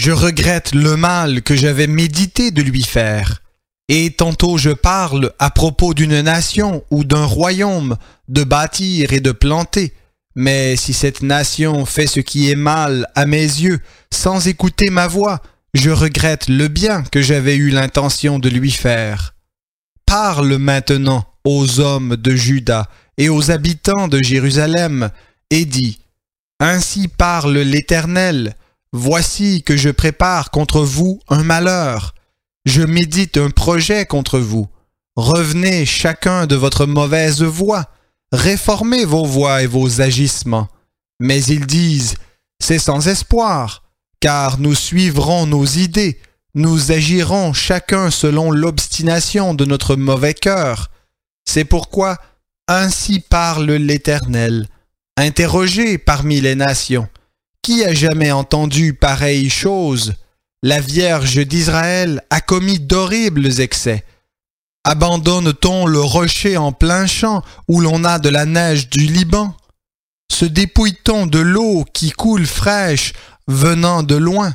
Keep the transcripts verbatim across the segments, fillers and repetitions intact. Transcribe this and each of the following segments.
Je regrette le mal que j'avais médité de lui faire. Et tantôt je parle à propos d'une nation ou d'un royaume, de bâtir et de planter. Mais si cette nation fait ce qui est mal à mes yeux, sans écouter ma voix, je regrette le bien que j'avais eu l'intention de lui faire. Parle maintenant aux hommes de Juda et aux habitants de Jérusalem, et dis, « Ainsi parle l'Éternel, voici que je prépare contre vous un malheur. Je médite un projet contre vous. Revenez chacun de votre mauvaise voie. Réformez vos voies et vos agissements. » Mais ils disent, « C'est sans espoir, car nous suivrons nos idées, nous agirons chacun selon l'obstination de notre mauvais cœur. C'est pourquoi, ainsi parle l'Éternel. Interrogez parmi les nations. Qui a jamais entendu pareille chose? La Vierge d'Israël a commis d'horribles excès. Abandonne-t-on le rocher en plein champ où l'on a de la neige du Liban? Se dépouille-t-on de l'eau qui coule fraîche venant de loin?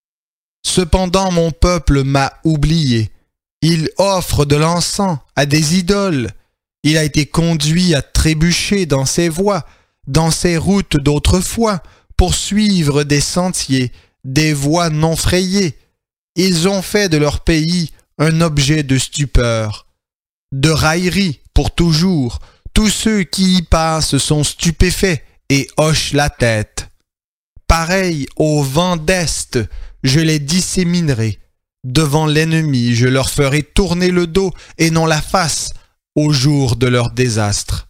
Cependant mon peuple m'a oublié. Il offre de l'encens à des idoles. Il a été conduit à trébucher dans ses voies, dans ses routes d'autrefois, pour suivre des sentiers, des voies non frayées. Ils ont fait de leur pays un objet de stupeur, de raillerie pour toujours. Tous ceux qui y passent sont stupéfaits et hochent la tête. Pareil au vent d'Est, je les disséminerai. Devant l'ennemi, je leur ferai tourner le dos et non la face au jour de leur désastre.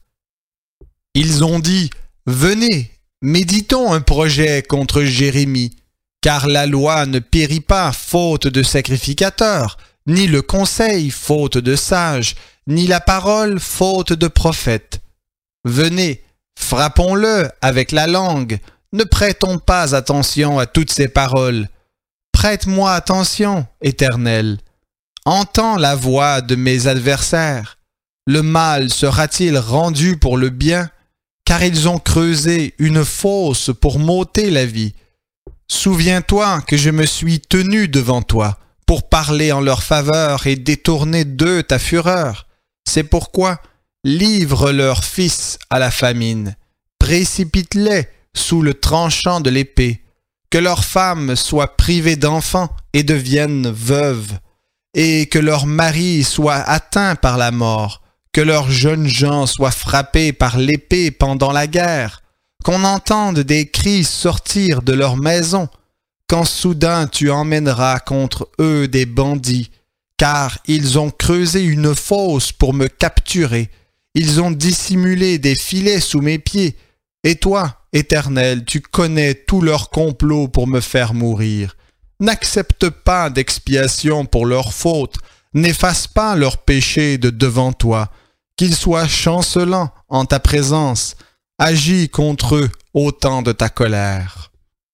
Ils ont dit, « Venez, méditons un projet contre Jérémie, car la loi ne périt pas faute de sacrificateurs, ni le conseil faute de sages, ni la parole faute de prophètes. Venez, frappons-le avec la langue, ne prêtons pas attention à toutes ces paroles. Prête-moi attention, Éternel. Entends la voix de mes adversaires. Le mal sera-t-il rendu pour le bien, car ils ont creusé une fosse pour m'ôter la vie. Souviens-toi que je me suis tenu devant toi pour parler en leur faveur et détourner d'eux ta fureur. C'est pourquoi livre leurs fils à la famine, précipite-les sous le tranchant de l'épée, que leurs femmes soient privées d'enfants et deviennent veuves, et que leurs maris soient atteints par la mort, que leurs jeunes gens soient frappés par l'épée pendant la guerre, qu'on entende des cris sortir de leurs maisons, quand soudain tu emmèneras contre eux des bandits, car ils ont creusé une fosse pour me capturer, ils ont dissimulé des filets sous mes pieds, et toi, Éternel, tu connais tous leurs complots pour me faire mourir. N'accepte pas d'expiation pour leurs fautes, n'efface pas leurs péchés de devant toi, qu'ils soient chancelants en ta présence, agis contre eux au temps de ta colère.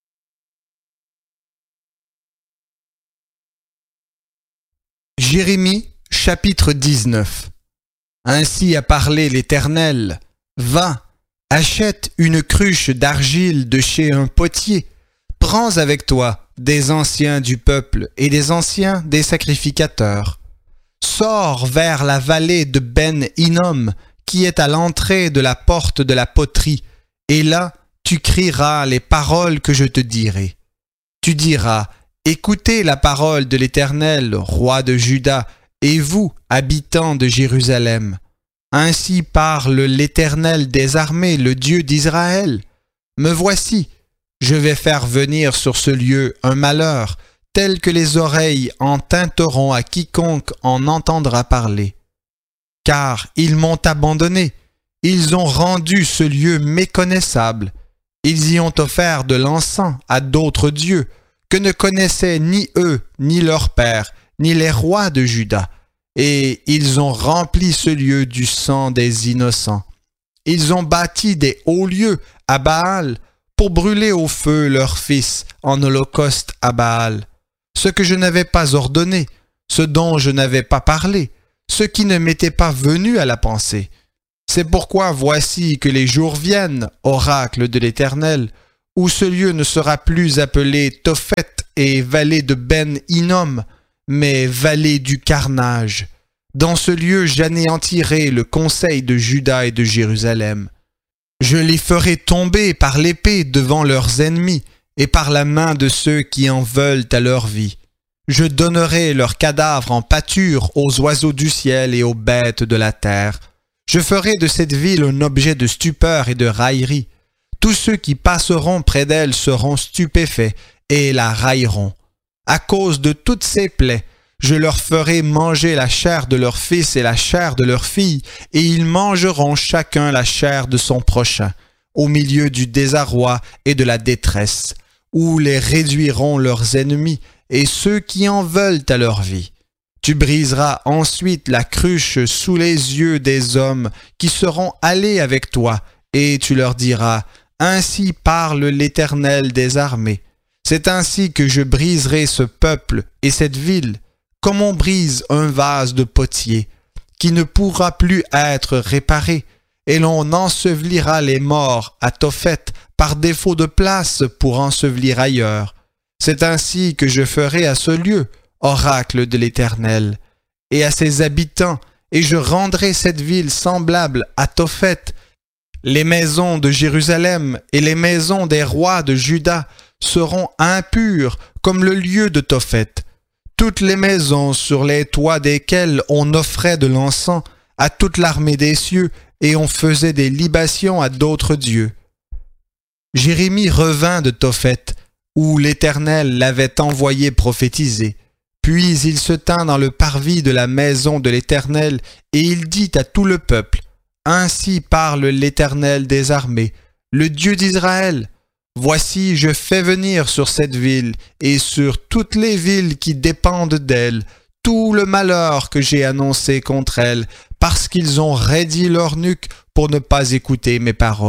Jérémie, chapitre dix-neuf. Ainsi a parlé l'Éternel, va, achète une cruche d'argile de chez un potier, prends avec toi des anciens du peuple et des anciens des sacrificateurs. Sors vers la vallée de Ben-Hinnom, qui est à l'entrée de la porte de la poterie, et là tu crieras les paroles que je te dirai. Tu diras, écoutez la parole de l'Éternel, roi de Juda, et vous, habitants de Jérusalem. Ainsi parle l'Éternel des armées, le Dieu d'Israël. Me voici, je vais faire venir sur ce lieu un malheur, tel que les oreilles en tinteront à quiconque en entendra parler. Car ils m'ont abandonné, ils ont rendu ce lieu méconnaissable, ils y ont offert de l'encens à d'autres dieux, que ne connaissaient ni eux, ni leurs pères, ni les rois de Juda, et ils ont rempli ce lieu du sang des innocents. Ils ont bâti des hauts lieux à Baal pour brûler au feu leurs fils en holocauste à Baal. Ce que je n'avais pas ordonné, ce dont je n'avais pas parlé, ce qui ne m'était pas venu à la pensée. C'est pourquoi voici que les jours viennent, oracle de l'Éternel, où ce lieu ne sera plus appelé Tophet et vallée de Ben Hinnom, mais vallée du carnage. Dans ce lieu, j'anéantirai le conseil de Juda et de Jérusalem. Je les ferai tomber par l'épée devant leurs ennemis et par la main de ceux qui en veulent à leur vie. Je donnerai leurs cadavres en pâture aux oiseaux du ciel et aux bêtes de la terre. Je ferai de cette ville un objet de stupeur et de raillerie. Tous ceux qui passeront près d'elle seront stupéfaits et la railleront. À cause de toutes ces plaies, je leur ferai manger la chair de leur fils et la chair de leur fille, et ils mangeront chacun la chair de son prochain, au milieu du désarroi et de la détresse, où les réduiront leurs ennemis et ceux qui en veulent à leur vie. Tu briseras ensuite la cruche sous les yeux des hommes qui seront allés avec toi, et tu leur diras, « Ainsi parle l'Éternel des armées. C'est ainsi que je briserai ce peuple et cette ville, comme on brise un vase de potier, qui ne pourra plus être réparé, et l'on ensevelira les morts à Tophet par défaut de place pour ensevelir ailleurs. C'est ainsi que je ferai à ce lieu, oracle de l'Éternel, et à ses habitants, et je rendrai cette ville semblable à Tophet. Les maisons de Jérusalem et les maisons des rois de Juda seront impures comme le lieu de Tophet. Toutes les maisons sur les toits desquelles on offrait de l'encens à toute l'armée des cieux et on faisait des libations à d'autres dieux. Jérémie revint de Tophet, où l'Éternel l'avait envoyé prophétiser. Puis il se tint dans le parvis de la maison de l'Éternel, et il dit à tout le peuple, « Ainsi parle l'Éternel des armées, le Dieu d'Israël. Voici, je fais venir sur cette ville et sur toutes les villes qui dépendent d'elle tout le malheur que j'ai annoncé contre elles, parce qu'ils ont raidi leur nuque pour ne pas écouter mes paroles. »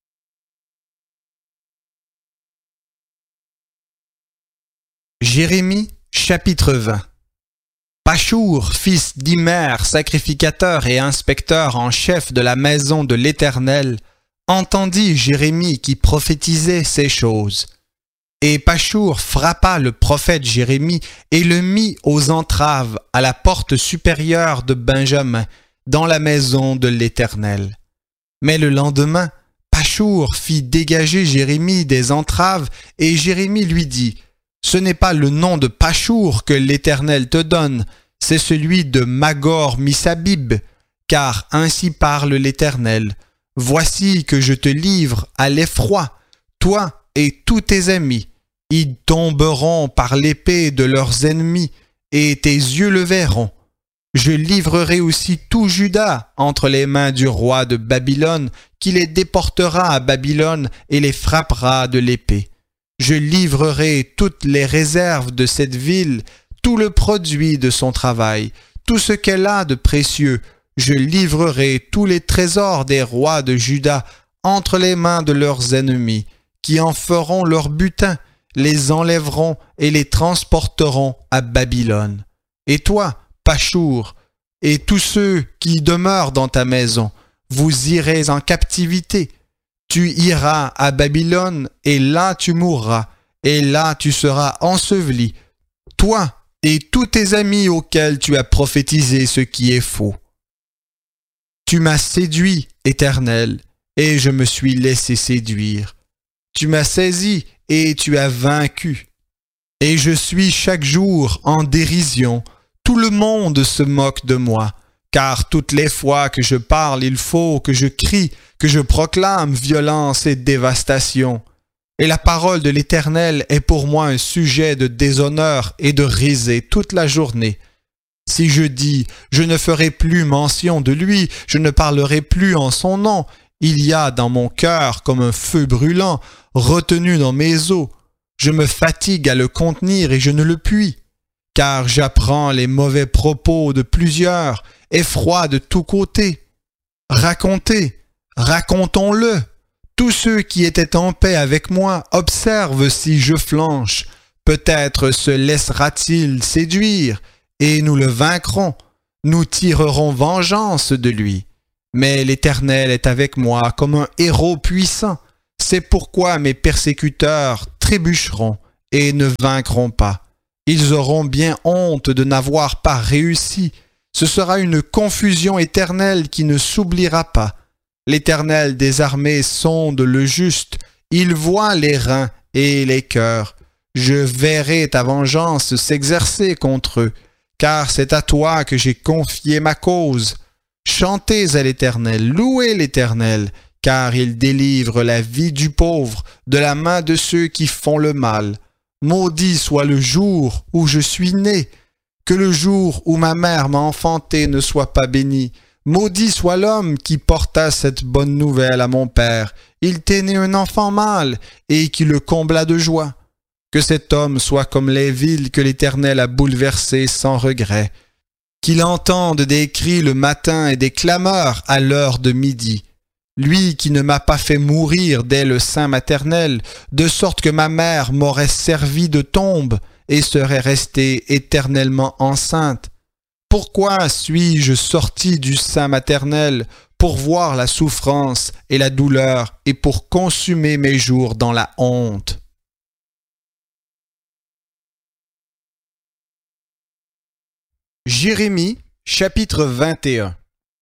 Jérémie, chapitre vingt. Pachour, fils d'Imer, sacrificateur et inspecteur en chef de la maison de l'Éternel, entendit Jérémie qui prophétisait ces choses. Et Pachour frappa le prophète Jérémie et le mit aux entraves à la porte supérieure de Benjamin, dans la maison de l'Éternel. Mais le lendemain, Pachour fit dégager Jérémie des entraves, et Jérémie lui dit, « Ce n'est pas le nom de Pachour que l'Éternel te donne, c'est celui de Magor-Missabib, car ainsi parle l'Éternel. Voici que je te livre à l'effroi, toi et tous tes amis. Ils tomberont par l'épée de leurs ennemis, et tes yeux le verront. Je livrerai aussi tout Juda entre les mains du roi de Babylone, qui les déportera à Babylone et les frappera de l'épée. Je livrerai toutes les réserves de cette ville, tout le produit de son travail, tout ce qu'elle a de précieux. Je livrerai tous les trésors des rois de Juda entre les mains de leurs ennemis, qui en feront leur butin, les enlèveront et les transporteront à Babylone. Et toi, Pachour, et tous ceux qui demeurent dans ta maison, vous irez en captivité. Tu iras à Babylone, et là tu mourras, et là tu seras enseveli, toi et tous tes amis auxquels tu as prophétisé ce qui est faux. Tu m'as séduit, Éternel, et je me suis laissé séduire. Tu m'as saisi, et tu as vaincu. Et je suis chaque jour en dérision. Tout le monde se moque de moi, car toutes les fois que je parle, il faut que je crie, que je proclame violence et dévastation. Et la parole de l'Éternel est pour moi un sujet de déshonneur et de risée toute la journée. Si je dis « je ne ferai plus mention de lui, je ne parlerai plus en son nom », il y a dans mon cœur comme un feu brûlant, retenu dans mes os. Je me fatigue à le contenir et je ne le puis, car j'apprends les mauvais propos de plusieurs, effroi de tous côtés. Racontez, racontons-le. Tous ceux qui étaient en paix avec moi observent si je flanche. Peut-être se laissera-t-il séduire, et nous le vaincrons. Nous tirerons vengeance de lui. Mais l'Éternel est avec moi comme un héros puissant. C'est pourquoi mes persécuteurs trébucheront, et ne vaincront pas. Ils auront bien honte de n'avoir pas réussi. Ce sera une confusion éternelle qui ne s'oubliera pas. L'Éternel des armées sonde le juste, il voit les reins et les cœurs. Je verrai ta vengeance s'exercer contre eux, car c'est à toi que j'ai confié ma cause. Chantez à l'Éternel, louez l'Éternel, car il délivre la vie du pauvre de la main de ceux qui font le mal. Maudit soit le jour où je suis né, que le jour où ma mère m'a enfanté ne soit pas béni. Maudit soit l'homme qui porta cette bonne nouvelle à mon père. Il t'est né un enfant mâle et qui le combla de joie. Que cet homme soit comme les villes que l'Éternel a bouleversées sans regret. Qu'il entende des cris le matin et des clameurs à l'heure de midi. Lui qui ne m'a pas fait mourir dès le sein maternel, de sorte que ma mère m'aurait servi de tombe et serait restée éternellement enceinte. Pourquoi suis-je sorti du sein maternel pour voir la souffrance et la douleur et pour consumer mes jours dans la honte? Jérémie, chapitre vingt et un.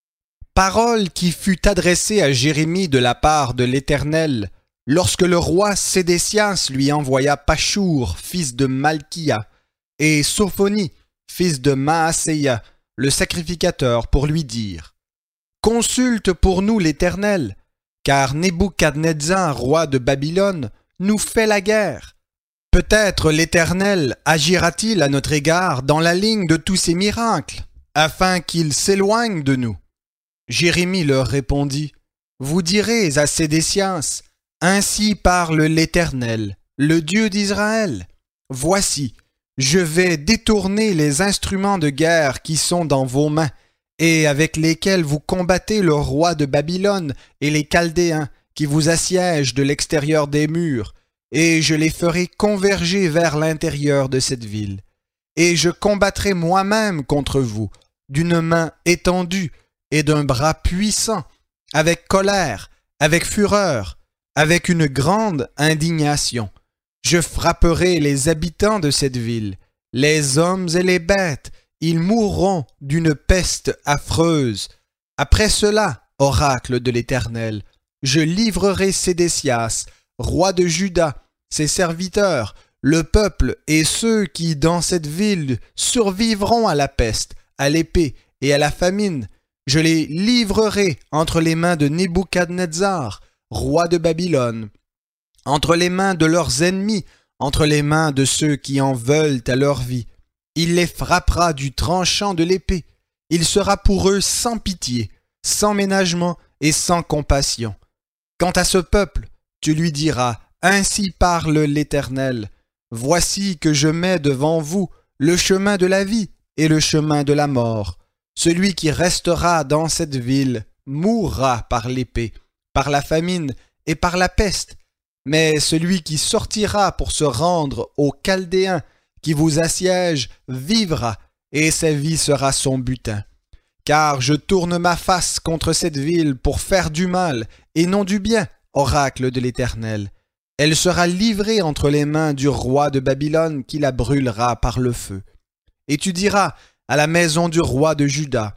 Parole qui fut adressée à Jérémie de la part de l'Éternel, lorsque le roi Sédécias lui envoya Pachour, fils de Malkia, et Sophonie, fils de Maaseia, le sacrificateur, pour lui dire « Consulte pour nous l'Éternel, car Nebuchadnezzar, roi de Babylone, nous fait la guerre. Peut-être l'Éternel agira-t-il à notre égard dans la ligne de tous ses miracles, afin qu'il s'éloigne de nous. » Jérémie leur répondit « Vous direz à Sédécias, ainsi parle l'Éternel, le Dieu d'Israël. Voici, je vais détourner les instruments de guerre qui sont dans vos mains et avec lesquels vous combattez le roi de Babylone et les Chaldéens qui vous assiègent de l'extérieur des murs, et je les ferai converger vers l'intérieur de cette ville. Et je combattrai moi-même contre vous, d'une main étendue et d'un bras puissant, avec colère, avec fureur, avec une grande indignation. Je frapperai les habitants de cette ville, les hommes et les bêtes, ils mourront d'une peste affreuse. Après cela, oracle de l'Éternel, je livrerai Sédécias, roi de Juda, ses serviteurs, le peuple et ceux qui, dans cette ville, survivront à la peste, à l'épée et à la famine. Je les livrerai entre les mains de Nebuchadnezzar, roi de Babylone, entre les mains de leurs ennemis, entre les mains de ceux qui en veulent à leur vie. Il les frappera du tranchant de l'épée. Il sera pour eux sans pitié, sans ménagement et sans compassion. Quant à ce peuple, tu lui diras, ainsi parle l'Éternel. Voici que je mets devant vous le chemin de la vie et le chemin de la mort. Celui qui restera dans cette ville mourra par l'épée, par la famine et par la peste. Mais celui qui sortira pour se rendre aux Chaldéens qui vous assiègent vivra, et sa vie sera son butin. Car je tourne ma face contre cette ville pour faire du mal et non du bien, oracle de l'Éternel. Elle sera livrée entre les mains du roi de Babylone qui la brûlera par le feu. Et tu diras à la maison du roi de Juda,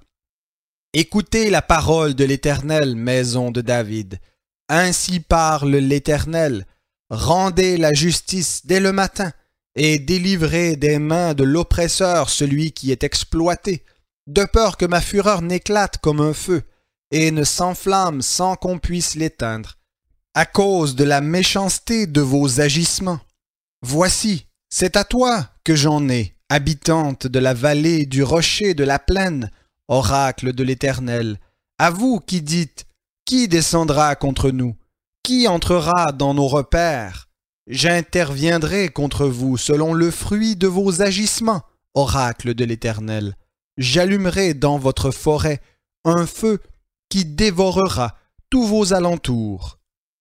« Écoutez la parole de l'Éternel, maison de David. Ainsi parle l'Éternel, rendez la justice dès le matin, et délivrez des mains de l'oppresseur celui qui est exploité, de peur que ma fureur n'éclate comme un feu, et ne s'enflamme sans qu'on puisse l'éteindre, à cause de la méchanceté de vos agissements. Voici, c'est à toi que j'en ai, habitante de la vallée du rocher de la plaine, oracle de l'Éternel, à vous qui dites, qui descendra contre nous? Qui entrera dans nos repères? J'interviendrai contre vous selon le fruit de vos agissements, oracle de l'Éternel. J'allumerai dans votre forêt un feu qui dévorera tous vos alentours.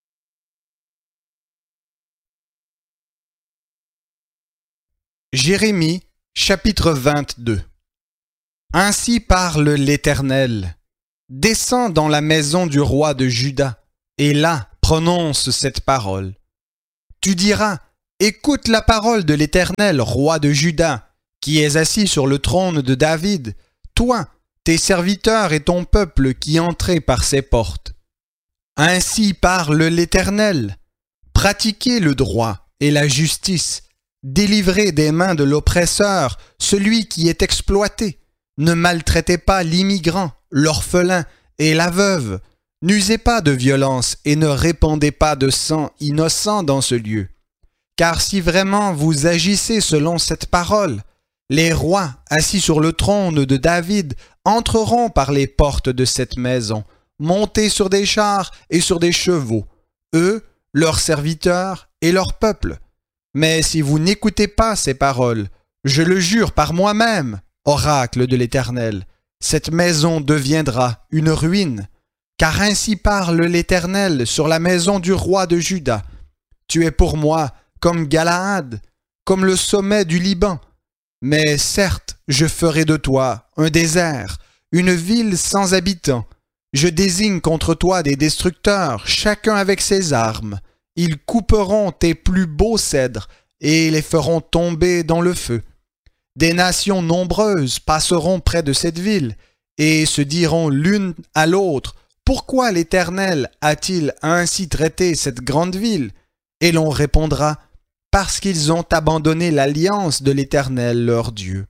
Jérémie, chapitre vingt-deux. Ainsi parle l'Éternel. Descends dans la maison du roi de Juda, et là prononce cette parole. Tu diras, Écoute la parole de l'Éternel, roi de Juda, qui es assis sur le trône de David, toi, tes serviteurs et ton peuple qui entrez par ses portes. Ainsi parle l'Éternel. Pratiquez le droit et la justice. Délivrez des mains de l'oppresseur celui qui est exploité. Ne maltraitez pas l'immigrant, l'orphelin et la veuve. N'usez pas de violence et ne répandez pas de sang innocent dans ce lieu. Car si vraiment vous agissez selon cette parole, les rois assis sur le trône de David entreront par les portes de cette maison, montés sur des chars et sur des chevaux, eux, leurs serviteurs et leur peuple. Mais si vous n'écoutez pas ces paroles, je le jure par moi-même, oracle de l'Éternel, cette maison deviendra une ruine. Car ainsi parle l'Éternel sur la maison du roi de Juda. Tu es pour moi comme Galaad, comme le sommet du Liban. Mais certes, je ferai de toi un désert, une ville sans habitants. Je désigne contre toi des destructeurs, chacun avec ses armes. Ils couperont tes plus beaux cèdres et les feront tomber dans le feu. Des nations nombreuses passeront près de cette ville et se diront l'une à l'autre, « Pourquoi l'Éternel a-t-il ainsi traité cette grande ville ?» Et l'on répondra, « Parce qu'ils ont abandonné l'alliance de l'Éternel leur Dieu.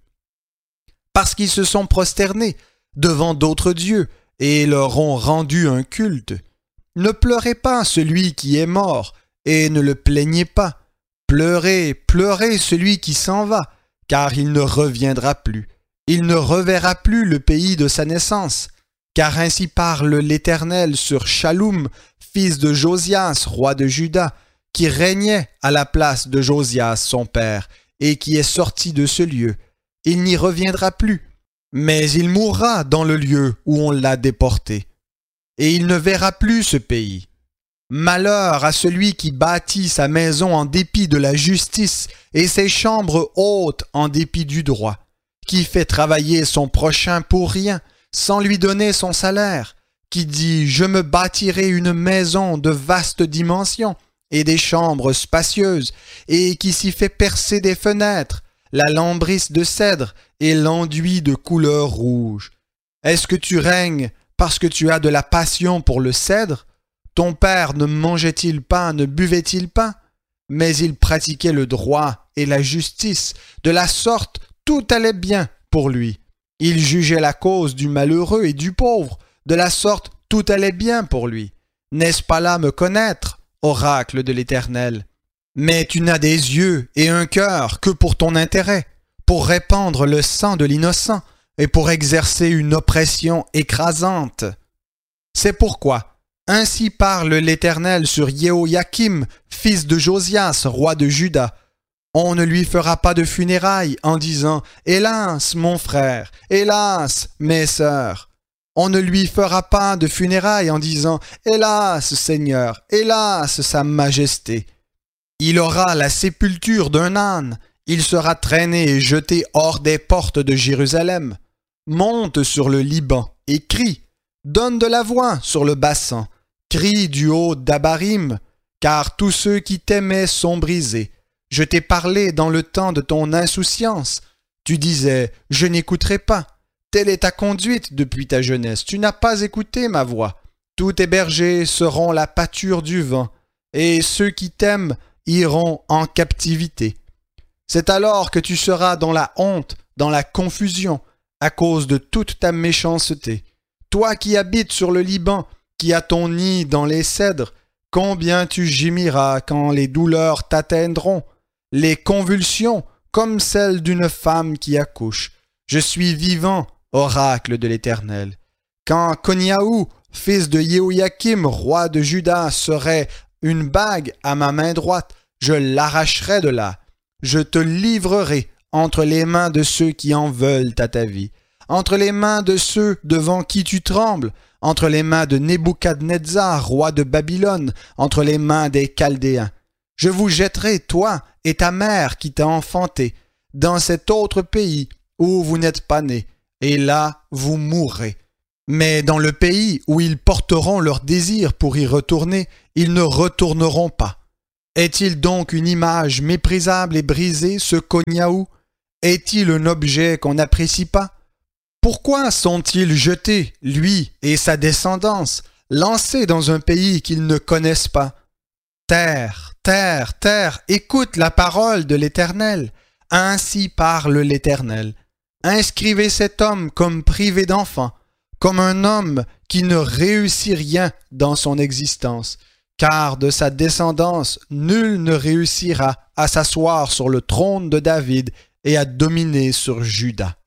Parce qu'ils se sont prosternés devant d'autres dieux et leur ont rendu un culte. Ne pleurez pas celui qui est mort et ne le plaignez pas. Pleurez, pleurez celui qui s'en va, car il ne reviendra plus. Il ne reverra plus le pays de sa naissance. Car ainsi parle l'Éternel sur Shaloum, fils de Josias, roi de Juda, qui régnait à la place de Josias son père, et qui est sorti de ce lieu. Il n'y reviendra plus, mais il mourra dans le lieu où on l'a déporté. Et il ne verra plus ce pays. Malheur à celui qui bâtit sa maison en dépit de la justice et ses chambres hautes en dépit du droit, qui fait travailler son prochain pour rien, sans lui donner son salaire, qui dit « Je me bâtirai une maison de vaste dimension et des chambres spacieuses, et qui s'y fait percer des fenêtres, la lambrisse de cèdre et l'enduit de couleur rouge. Est-ce que tu règnes parce que tu as de la passion pour le cèdre? Ton père ne mangeait-il pas, ne buvait-il pas? Mais il pratiquait le droit et la justice, de la sorte tout allait bien pour lui. Il jugeait la cause du malheureux et du pauvre, de la sorte tout allait bien pour lui. N'est-ce pas là me connaître, oracle de l'Éternel? Mais tu n'as des yeux et un cœur que pour ton intérêt, pour répandre le sang de l'innocent et pour exercer une oppression écrasante. C'est pourquoi, ainsi parle l'Éternel sur Jéhoïakim, fils de Josias, roi de Juda. On ne lui fera pas de funérailles en disant « Hélas, mon frère, hélas, mes sœurs !» On ne lui fera pas de funérailles en disant « Hélas, Seigneur, hélas, Sa Majesté !» Il aura la sépulture d'un âne, il sera traîné et jeté hors des portes de Jérusalem. Monte sur le Liban et crie, donne de la voix sur le bassin, crie du haut d'Abarim, car tous ceux qui t'aimaient sont brisés. Je t'ai parlé dans le temps de ton insouciance. Tu disais, je n'écouterai pas. Telle est ta conduite depuis ta jeunesse. Tu n'as pas écouté ma voix. Tous tes bergers seront la pâture du vent, et ceux qui t'aiment iront en captivité. C'est alors que tu seras dans la honte, dans la confusion, à cause de toute ta méchanceté. Toi qui habites sur le Liban, qui as ton nid dans les cèdres, combien tu gémiras quand les douleurs t'atteindront, les convulsions comme celles d'une femme qui accouche. Je suis vivant, oracle de l'Éternel. Quand Koniaou, fils de Jéhoïakim, roi de Juda, serait une bague à ma main droite, je l'arracherai de là. Je te livrerai entre les mains de ceux qui en veulent à ta vie, entre les mains de ceux devant qui tu trembles, entre les mains de Nebuchadnezzar, roi de Babylone, entre les mains des Chaldéens. Je vous jetterai, toi et ta mère qui t'a enfanté, dans cet autre pays où vous n'êtes pas nés, et là vous mourrez. Mais dans le pays où ils porteront leur désir pour y retourner, ils ne retourneront pas. Est-il donc une image méprisable et brisée, ce Koniaou? Est-il un objet qu'on n'apprécie pas? Pourquoi sont-ils jetés, lui et sa descendance, lancés dans un pays qu'ils ne connaissent pas? Terre, terre, terre, écoute la parole de l'Éternel. Ainsi parle l'Éternel. Inscrivez cet homme comme privé d'enfant, comme un homme qui ne réussit rien dans son existence, car de sa descendance nul ne réussira à s'asseoir sur le trône de David et à dominer sur Juda.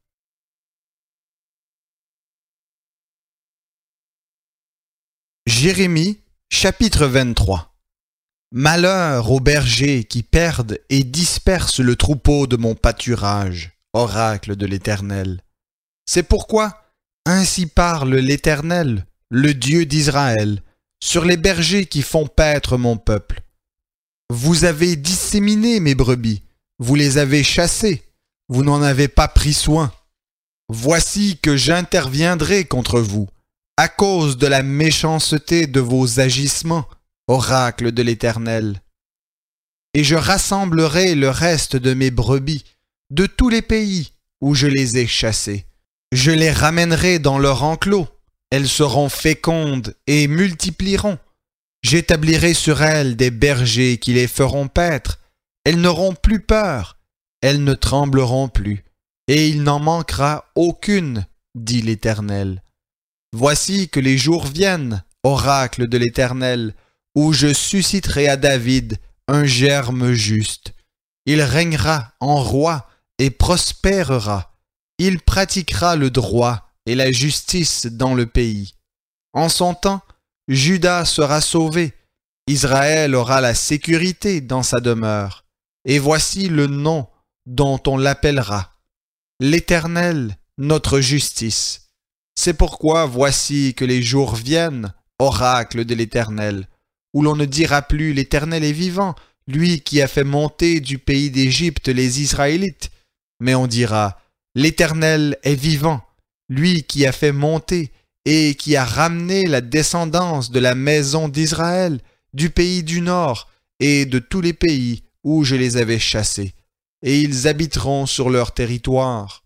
Jérémie, chapitre vingt-trois. Malheur aux bergers qui perdent et dispersent le troupeau de mon pâturage, oracle de l'Éternel. C'est pourquoi, ainsi parle l'Éternel, le Dieu d'Israël, sur les bergers qui font paître mon peuple. Vous avez disséminé mes brebis, vous les avez chassées, vous n'en avez pas pris soin. Voici que j'interviendrai contre vous, à cause de la méchanceté de vos agissements, oracle de l'Éternel. Et je rassemblerai le reste de mes brebis de tous les pays où je les ai chassées. Je les ramènerai dans leur enclos, elles seront fécondes et multiplieront. J'établirai sur elles des bergers qui les feront paître. Elles n'auront plus peur, elles ne trembleront plus, et il n'en manquera aucune, dit l'Éternel. Voici que les jours viennent, oracle de l'Éternel, où je susciterai à David un germe juste. Il régnera en roi et prospérera. Il pratiquera le droit et la justice dans le pays. En son temps, Juda sera sauvé. Israël aura la sécurité dans sa demeure. Et voici le nom dont on l'appellera. L'Éternel, notre justice. C'est pourquoi voici que les jours viennent, oracle de l'Éternel, où l'on ne dira plus l'Éternel est vivant, lui qui a fait monter du pays d'Égypte les Israélites, mais on dira l'Éternel est vivant, lui qui a fait monter et qui a ramené la descendance de la maison d'Israël, du pays du nord et de tous les pays où je les avais chassés, et ils habiteront sur leur territoire.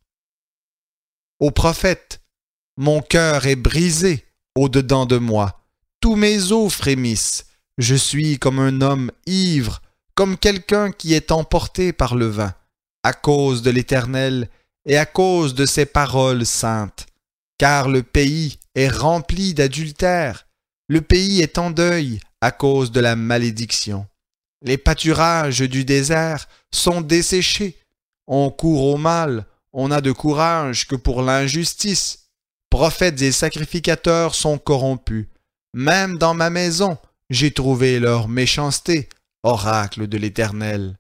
Ô prophète, mon cœur est brisé au-dedans de moi, tous mes os frémissent, je suis comme un homme ivre, comme quelqu'un qui est emporté par le vin, à cause de l'Éternel et à cause de ses paroles saintes. Car le pays est rempli d'adultère, le pays est en deuil à cause de la malédiction. Les pâturages du désert sont desséchés, on court au mal, on n'a de courage que pour l'injustice. Prophètes et sacrificateurs sont corrompus. Même dans ma maison, j'ai trouvé leur méchanceté, oracle de l'Éternel.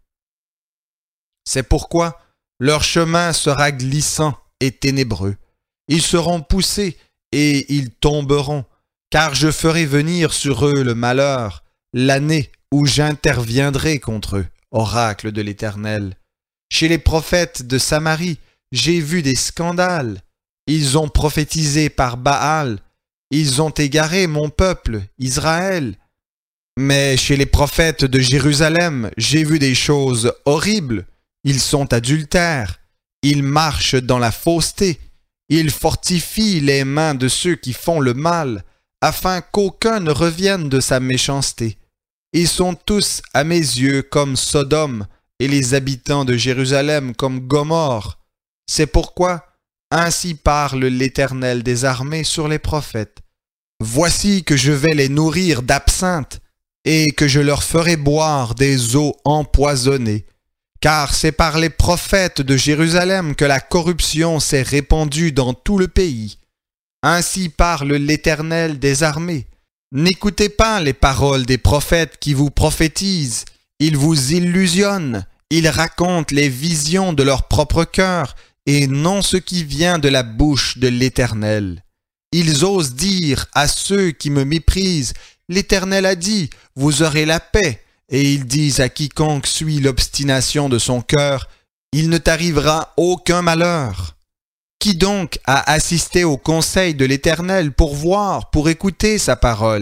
C'est pourquoi leur chemin sera glissant et ténébreux. Ils seront poussés et ils tomberont, car je ferai venir sur eux le malheur, l'année où j'interviendrai contre eux, oracle de l'Éternel. Chez les prophètes de Samarie, j'ai vu des scandales. Ils ont prophétisé par Baal, ils ont égaré mon peuple, Israël. Mais chez les prophètes de Jérusalem, j'ai vu des choses horribles. Ils sont adultères, ils marchent dans la fausseté, ils fortifient les mains de ceux qui font le mal, afin qu'aucun ne revienne de sa méchanceté. Ils sont tous à mes yeux comme Sodome, et les habitants de Jérusalem comme Gomorrhe. C'est pourquoi ainsi parle l'Éternel des armées sur les prophètes. Voici que je vais les nourrir d'absinthe, et que je leur ferai boire des eaux empoisonnées. Car c'est par les prophètes de Jérusalem que la corruption s'est répandue dans tout le pays. Ainsi parle l'Éternel des armées. N'écoutez pas les paroles des prophètes qui vous prophétisent. Ils vous illusionnent, ils racontent les visions de leur propre cœur, et non ce qui vient de la bouche de l'Éternel. Ils osent dire à ceux qui me méprisent, l'Éternel a dit, vous aurez la paix. Et ils disent à quiconque suit l'obstination de son cœur, il ne t'arrivera aucun malheur. Qui donc a assisté au conseil de l'Éternel pour voir, pour écouter sa parole?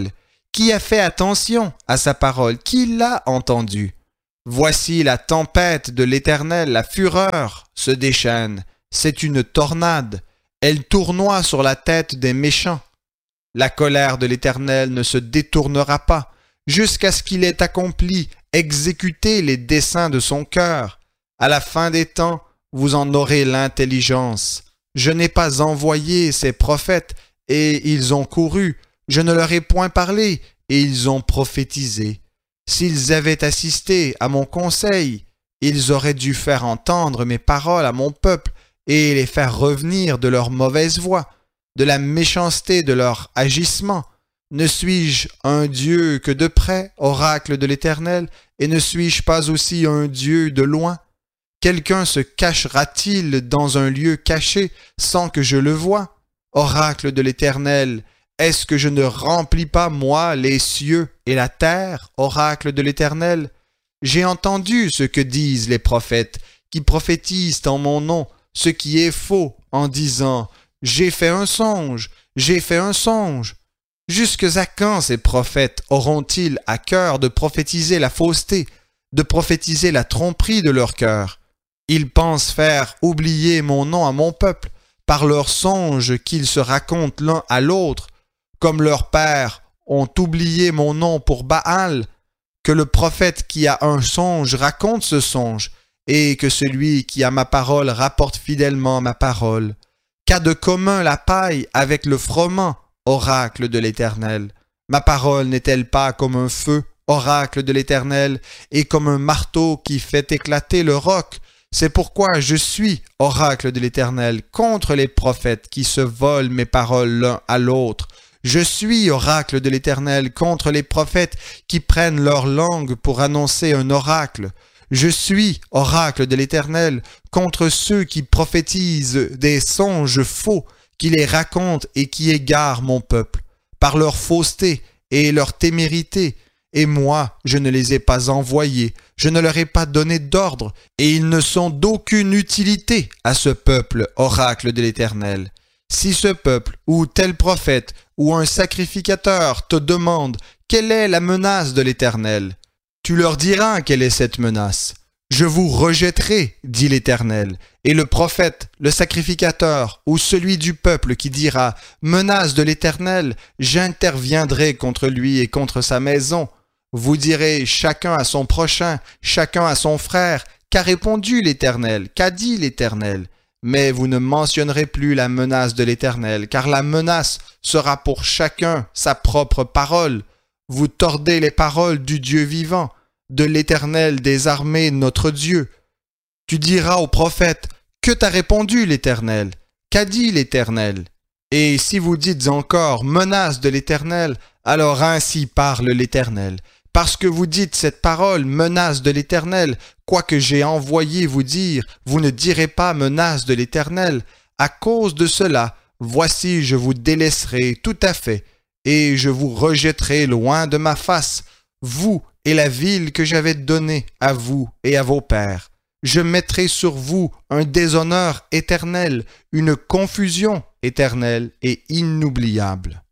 Qui a fait attention à sa parole? Qui l'a entendue? Voici la tempête de l'Éternel, la fureur se déchaîne. C'est une tornade. Elle tournoie sur la tête des méchants. La colère de l'Éternel ne se détournera pas, jusqu'à ce qu'il ait accompli, exécuté les desseins de son cœur. À la fin des temps, vous en aurez l'intelligence. Je n'ai pas envoyé ces prophètes, et ils ont couru. Je ne leur ai point parlé, et ils ont prophétisé. S'ils avaient assisté à mon conseil, ils auraient dû faire entendre mes paroles à mon peuple, et les faire revenir de leur mauvaise voie, de la méchanceté de leur agissement. Ne suis-je un Dieu que de près, oracle de l'Éternel, et ne suis-je pas aussi un Dieu de loin? Quelqu'un se cachera-t-il dans un lieu caché sans que je le voie? Oracle de l'Éternel, est-ce que je ne remplis pas, moi, les cieux et la terre, oracle de l'Éternel? J'ai entendu ce que disent les prophètes, qui prophétisent en mon nom, ce qui est faux, en disant « J'ai fait un songe, j'ai fait un songe ». Jusque à quand ces prophètes auront-ils à cœur de prophétiser la fausseté, de prophétiser la tromperie de leur cœur? Ils pensent faire oublier mon nom à mon peuple par leurs songes qu'ils se racontent l'un à l'autre, comme leurs pères ont oublié mon nom pour Baal, que le prophète qui a un songe raconte ce songe, et que celui qui a ma parole rapporte fidèlement ma parole. Qu'a de commun la paille avec le froment, oracle de l'Éternel? Ma parole n'est-elle pas comme un feu, oracle de l'Éternel, et comme un marteau qui fait éclater le roc? C'est pourquoi je suis, oracle de l'Éternel, contre les prophètes qui se volent mes paroles l'un à l'autre. Je suis, oracle de l'Éternel, contre les prophètes qui prennent leur langue pour annoncer un oracle. Je suis, oracle de l'Éternel, contre ceux qui prophétisent des songes faux, qui les racontent et qui égarent mon peuple, par leur fausseté et leur témérité. Et moi, je ne les ai pas envoyés, je ne leur ai pas donné d'ordre, et ils ne sont d'aucune utilité à ce peuple, oracle de l'Éternel. Si ce peuple, ou tel prophète, ou un sacrificateur te demande quelle est la menace de l'Éternel, tu leur diras quelle est cette menace. Je vous rejetterai, dit l'Éternel, et le prophète, le sacrificateur, ou celui du peuple qui dira « Menace de l'Éternel », j'interviendrai contre lui et contre sa maison. Vous direz chacun à son prochain, chacun à son frère, qu'a répondu l'Éternel, qu'a dit l'Éternel. Mais vous ne mentionnerez plus la menace de l'Éternel, car la menace sera pour chacun sa propre parole. Vous tordez les paroles du Dieu vivant, de l'Éternel des armées, notre Dieu. Tu diras au prophète, que t'a répondu l'Éternel? Qu'a dit l'Éternel? Et si vous dites encore, menace de l'Éternel, alors ainsi parle l'Éternel. Parce que vous dites cette parole, menace de l'Éternel, quoique j'ai envoyé vous dire, vous ne direz pas menace de l'Éternel. À cause de cela, voici je vous délaisserai tout à fait, et je vous rejetterai loin de ma face, vous et la ville que j'avais donnée à vous et à vos pères. Je mettrai sur vous un déshonneur éternel, une confusion éternelle et inoubliable.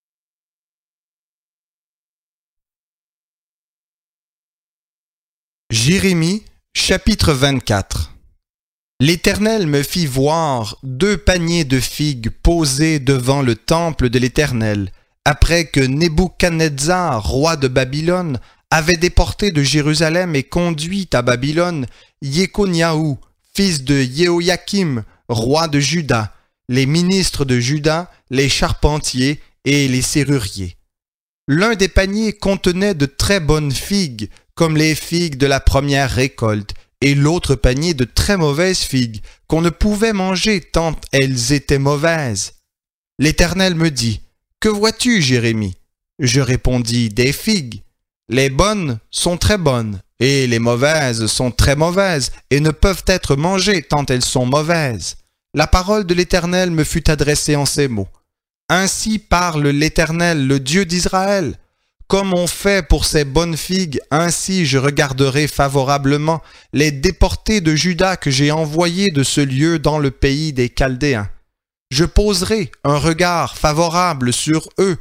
Jérémie, chapitre vingt-quatre. L'Éternel me fit voir deux paniers de figues posés devant le temple de l'Éternel, après que Nebuchadnezzar, roi de Babylone, avait déporté de Jérusalem et conduit à Babylone Yéconiaou, fils de Jéhoïakim, roi de Juda, les ministres de Juda, les charpentiers et les serruriers. L'un des paniers contenait de très bonnes figues, comme les figues de la première récolte, et l'autre panier de très mauvaises figues, qu'on ne pouvait manger tant elles étaient mauvaises. L'Éternel me dit, « Que vois-tu, Jérémie ?» Je répondis, « Des figues. Les bonnes sont très bonnes, et les mauvaises sont très mauvaises, et ne peuvent être mangées tant elles sont mauvaises. » La parole de l'Éternel me fut adressée en ces mots. « Ainsi parle l'Éternel, le Dieu d'Israël. Comme on fait pour ces bonnes figues, ainsi je regarderai favorablement les déportés de Juda que j'ai envoyés de ce lieu dans le pays des Chaldéens. Je poserai un regard favorable sur eux,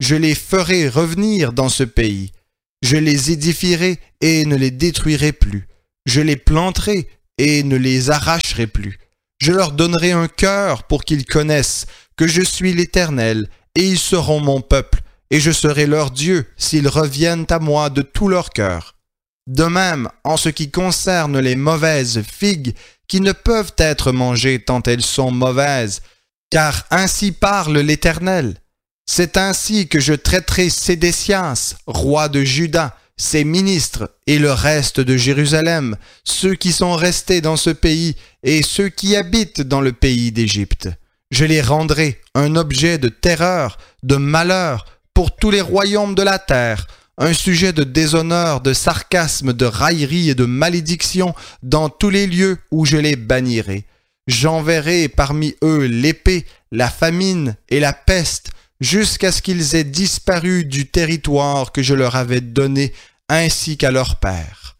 je les ferai revenir dans ce pays. Je les édifierai et ne les détruirai plus. Je les planterai et ne les arracherai plus. Je leur donnerai un cœur pour qu'ils connaissent que je suis l'Éternel, et ils seront mon peuple, et je serai leur Dieu s'ils reviennent à moi de tout leur cœur. De même, en ce qui concerne les mauvaises figues, qui ne peuvent être mangées tant elles sont mauvaises, car ainsi parle l'Éternel. C'est ainsi que je traiterai Sédécias, roi de Juda, ses ministres et le reste de Jérusalem, ceux qui sont restés dans ce pays et ceux qui habitent dans le pays d'Égypte. Je les rendrai un objet de terreur, de malheur pour tous les royaumes de la terre, un sujet de déshonneur, de sarcasme, de raillerie et de malédiction dans tous les lieux où je les bannirai. J'enverrai parmi eux l'épée, la famine et la peste, jusqu'à ce qu'ils aient disparu du territoire que je leur avais donné, ainsi qu'à leur père.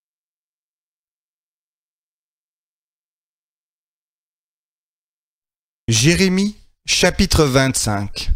Jérémie, chapitre vingt-cinq.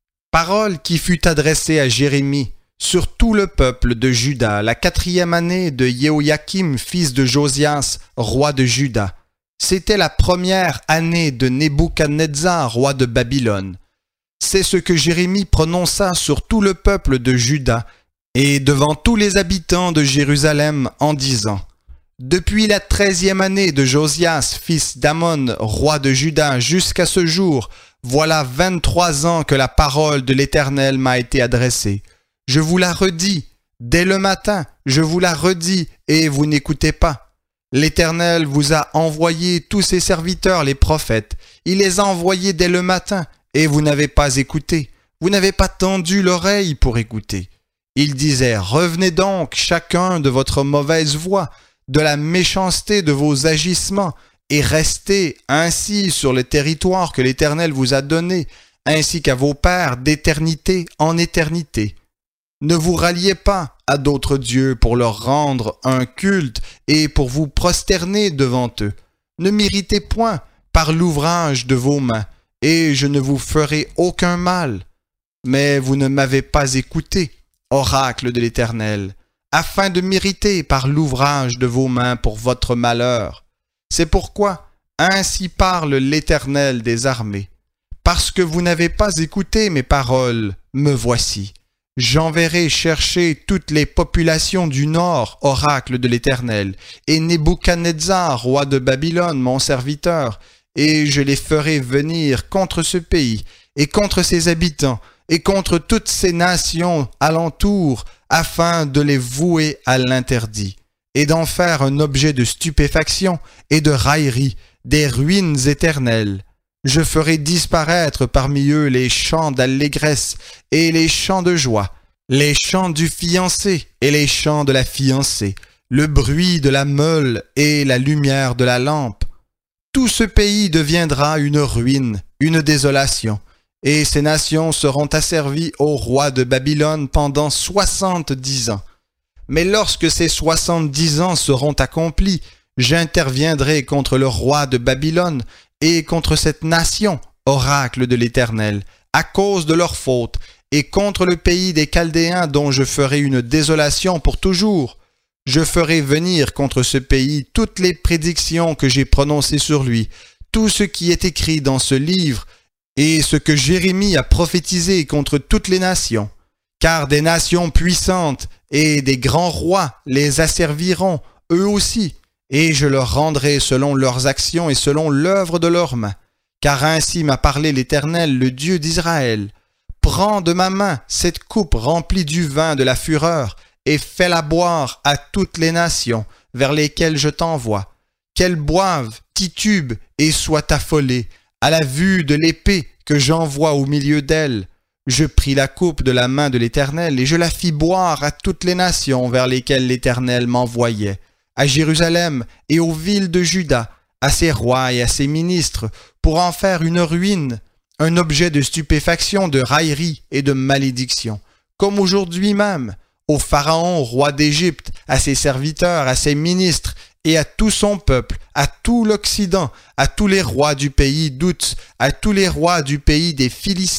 Parole qui fut adressée à Jérémie sur tout le peuple de Juda, la quatrième année de Jéhoïakim, fils de Josias, roi de Juda. C'était la première année de Nebuchadnezzar, roi de Babylone. C'est ce que Jérémie prononça sur tout le peuple de Juda et devant tous les habitants de Jérusalem en disant: Depuis la treizième année de Josias, fils d'Amon, roi de Juda, jusqu'à ce jour, voilà vingt-trois ans que la parole de l'Éternel m'a été adressée. Je vous la redis, dès le matin, je vous la redis, et vous n'écoutez pas. L'Éternel vous a envoyé tous ses serviteurs, les prophètes. Il les a envoyés dès le matin, et vous n'avez pas écouté. Vous n'avez pas tendu l'oreille pour écouter. Il disait: Revenez donc chacun de votre mauvaise voie, de la méchanceté de vos agissements, et restez ainsi sur le territoire que l'Éternel vous a donné, ainsi qu'à vos pères d'éternité en éternité. Ne vous ralliez pas à d'autres dieux pour leur rendre un culte et pour vous prosterner devant eux. Ne m'irritez point par l'ouvrage de vos mains, et je ne vous ferai aucun mal. Mais vous ne m'avez pas écouté, oracle de l'Éternel, afin de m'irriter par l'ouvrage de vos mains pour votre malheur. C'est pourquoi ainsi parle l'Éternel des armées. Parce que vous n'avez pas écouté mes paroles, me voici. J'enverrai chercher toutes les populations du nord, oracle de l'Éternel, et Nebuchadnezzar, roi de Babylone, mon serviteur, et je les ferai venir contre ce pays, et contre ses habitants, et contre toutes ces nations alentour, afin de les vouer à l'interdit, et d'en faire un objet de stupéfaction et de raillerie, des ruines éternelles. Je ferai disparaître parmi eux les chants d'allégresse et les chants de joie, les chants du fiancé et les chants de la fiancée, le bruit de la meule et la lumière de la lampe. Tout ce pays deviendra une ruine, une désolation, et ces nations seront asservies au roi de Babylone pendant soixante-dix ans. Mais lorsque ces soixante-dix ans seront accomplis, j'interviendrai contre le roi de Babylone et contre cette nation, oracle de l'Éternel, à cause de leurs fautes, et contre le pays des Chaldéens dont je ferai une désolation pour toujours. Je ferai venir contre ce pays toutes les prédictions que j'ai prononcées sur lui, tout ce qui est écrit dans ce livre, et ce que Jérémie a prophétisé contre toutes les nations. Car des nations puissantes et des grands rois les asserviront, eux aussi, et je leur rendrai selon leurs actions et selon l'œuvre de leurs mains. Car ainsi m'a parlé l'Éternel, le Dieu d'Israël. Prends de ma main cette coupe remplie du vin de la fureur, et fais-la boire à toutes les nations vers lesquelles je t'envoie. Qu'elles boivent, titubent et soient affolées, à la vue de l'épée que j'envoie au milieu d'elles. Je pris la coupe de la main de l'Éternel, et je la fis boire à toutes les nations vers lesquelles l'Éternel m'envoyait, à Jérusalem et aux villes de Juda, à ses rois et à ses ministres, pour en faire une ruine, un objet de stupéfaction, de raillerie et de malédiction, comme aujourd'hui même, au Pharaon, roi d'Égypte, à ses serviteurs, à ses ministres, et à tout son peuple, à tout l'Occident, à tous les rois du pays d'Out, à tous les rois du pays des Philistins,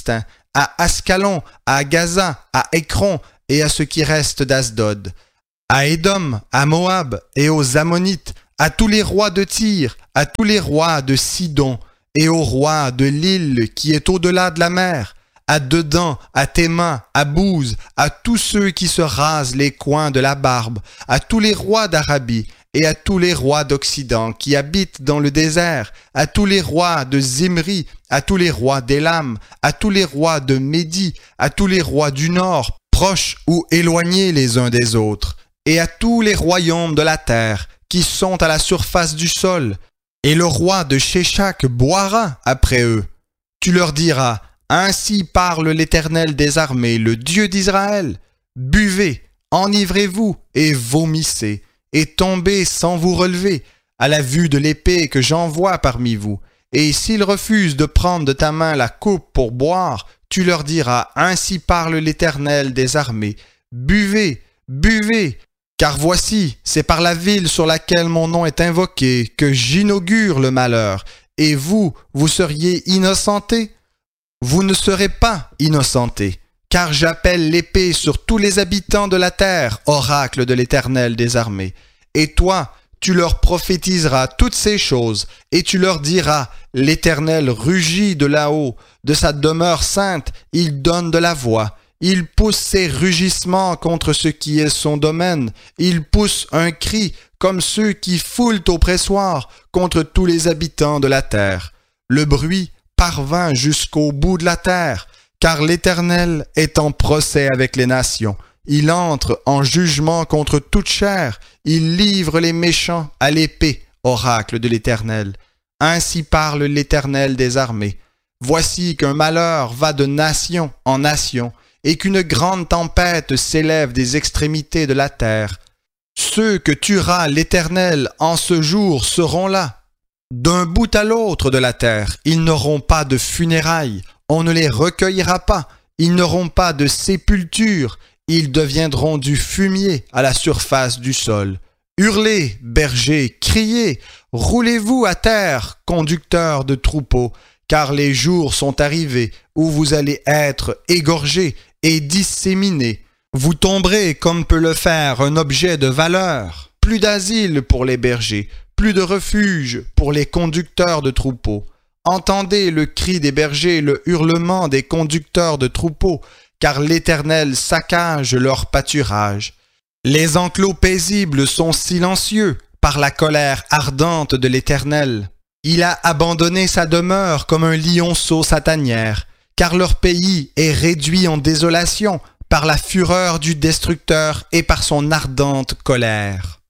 à Ascalon, à Gaza, à Écron et à ce qui reste d'Asdod, à Édom, à Moab et aux Ammonites, à tous les rois de Tyr, à tous les rois de Sidon et au roi de l'île qui est au-delà de la mer, à Dedan, à Théma, à Bouze, à tous ceux qui se rasent les coins de la barbe, à tous les rois d'Arabie et à tous les rois d'Occident qui habitent dans le désert, à tous les rois de Zimri, à tous les rois d'Élam, à tous les rois de Médie, à tous les rois du Nord, proches ou éloignés les uns des autres, et à tous les royaumes de la terre qui sont à la surface du sol. Et le roi de Sheshak boira après eux. Tu leur diras, ainsi parle l'Éternel des armées, le Dieu d'Israël. Buvez, enivrez-vous et vomissez, et tombez sans vous relever, à la vue de l'épée que j'envoie parmi vous. Et s'ils refusent de prendre de ta main la coupe pour boire, tu leur diras, ainsi parle l'Éternel des armées. Buvez, buvez, car voici, c'est par la ville sur laquelle mon nom est invoqué que j'inaugure le malheur, et vous, vous seriez innocentés? Vous ne serez pas innocentés, car j'appelle l'épée sur tous les habitants de la terre, oracle de l'Éternel des armées. Et toi, tu leur prophétiseras toutes ces choses, et tu leur diras, l'Éternel rugit de là-haut, de sa demeure sainte, il donne de la voix. Il pousse ses rugissements contre ce qui est son domaine. Il pousse un cri comme ceux qui foulent au pressoir contre tous les habitants de la terre. Le bruit parvint jusqu'au bout de la terre, car l'Éternel est en procès avec les nations. Il entre en jugement contre toute chair. Il livre les méchants à l'épée, oracle de l'Éternel. Ainsi parle l'Éternel des armées. Voici qu'un malheur va de nation en nation, et qu'une grande tempête s'élève des extrémités de la terre. Ceux que tuera l'Éternel en ce jour seront là. D'un bout à l'autre de la terre, ils n'auront pas de funérailles, on ne les recueillera pas, ils n'auront pas de sépulture, ils deviendront du fumier à la surface du sol. Hurlez, bergers, criez, roulez-vous à terre, conducteurs de troupeaux, car les jours sont arrivés où vous allez être égorgés et disséminés. Vous tomberez comme peut le faire un objet de valeur. Plus d'asile pour les bergers, plus de refuge pour les conducteurs de troupeaux. Entendez le cri des bergers, le hurlement des conducteurs de troupeaux, car l'Éternel saccage leur pâturage. Les enclos paisibles sont silencieux par la colère ardente de l'Éternel. Il a abandonné sa demeure comme un lionceau sa tanière, car leur pays est réduit en désolation par la fureur du destructeur et par son ardente colère.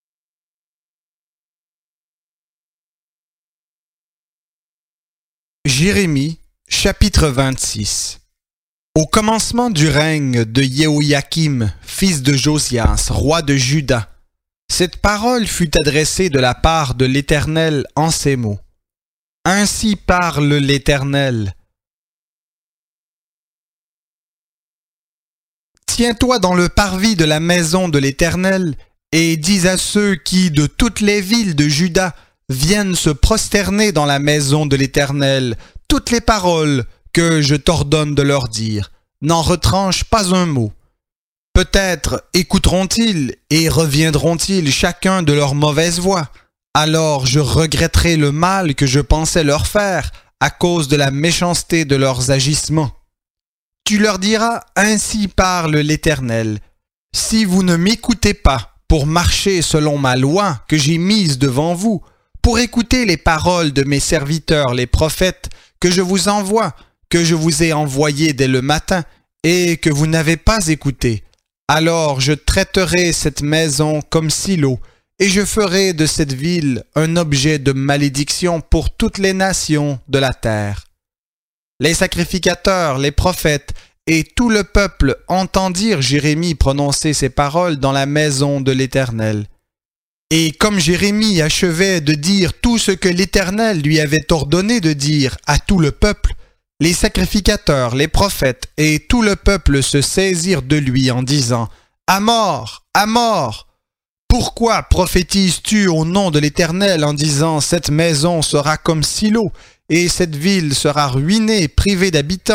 Jérémie, chapitre vingt-six. Au commencement du règne de Jéhoïakim, fils de Josias, roi de Juda, cette parole fut adressée de la part de l'Éternel en ces mots. Ainsi parle l'Éternel. Tiens-toi dans le parvis de la maison de l'Éternel et dis à ceux qui, de toutes les villes de Juda, viennent se prosterner dans la maison de l'Éternel, toutes les paroles que je t'ordonne de leur dire. N'en retranche pas un mot. Peut-être écouteront-ils et reviendront-ils chacun de leur mauvaise voie. Alors je regretterai le mal que je pensais leur faire à cause de la méchanceté de leurs agissements. Tu leur diras, ainsi parle l'Éternel. Si vous ne m'écoutez pas pour marcher selon ma loi que j'ai mise devant vous, pour écouter les paroles de mes serviteurs les prophètes que je vous envoie, que je vous ai envoyés dès le matin et que vous n'avez pas écouté, alors je traiterai cette maison comme silo et je ferai de cette ville un objet de malédiction pour toutes les nations de la terre. Les sacrificateurs, les prophètes et tout le peuple entendirent Jérémie prononcer ces paroles dans la maison de l'Éternel. Et comme Jérémie achevait de dire tout ce que l'Éternel lui avait ordonné de dire à tout le peuple, les sacrificateurs, les prophètes et tout le peuple se saisirent de lui en disant « À mort, à mort ! Pourquoi prophétises-tu au nom de l'Éternel en disant « Cette maison sera comme Silo et cette ville sera ruinée, privée d'habitants »